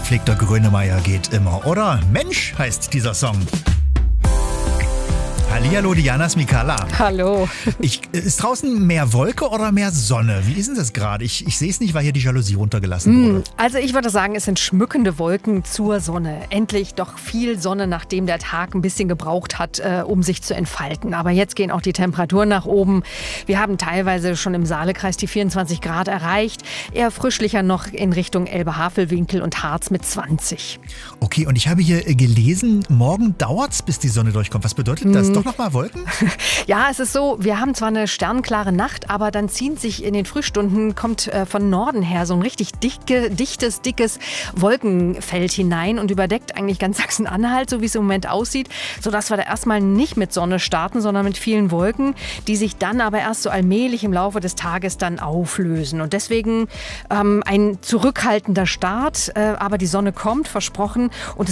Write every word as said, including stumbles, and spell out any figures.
gepflegter Grönemeyer geht immer, oder? Mensch heißt dieser Song. Hallihallo, Diana Smikala. Hallo. Ich, ist draußen mehr Wolke oder mehr Sonne? Wie ist denn das gerade? Ich, ich sehe es nicht, weil hier die Jalousie runtergelassen wurde. Also ich würde sagen, es sind schmückende Wolken zur Sonne. Endlich doch viel Sonne, nachdem der Tag ein bisschen gebraucht hat, äh, um sich zu entfalten. Aber jetzt gehen auch die Temperaturen nach oben. Wir haben teilweise schon im Saalekreis die vierundzwanzig Grad erreicht. Eher frischlicher noch in Richtung Elbe-Havelwinkel und Harz mit zwanzig. Okay, und ich habe hier gelesen, morgen dauert es, bis die Sonne durchkommt. Was bedeutet das? Doch noch mal Wolken? Ja, es ist so, wir haben zwar eine sternklare Nacht, aber dann zieht sich in den Frühstunden, kommt äh, von Norden her so ein richtig dicke, dichtes, dickes Wolkenfeld hinein und überdeckt eigentlich ganz Sachsen-Anhalt, so wie es im Moment aussieht, sodass wir da erstmal nicht mit Sonne starten, sondern mit vielen Wolken, die sich dann aber erst so allmählich im Laufe des Tages dann auflösen. Und deswegen ähm, ein zurückhaltender Start, äh, aber die Sonne kommt, versprochen. Und